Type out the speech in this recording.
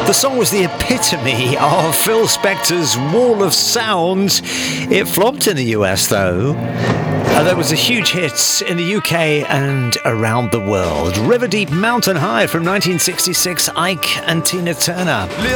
The song was the epitome of Phil Spector's wall of sound. It flopped in the US though. There was a huge hit in the UK and around the world. River Deep Mountain High from 1966, Ike and Tina Turner.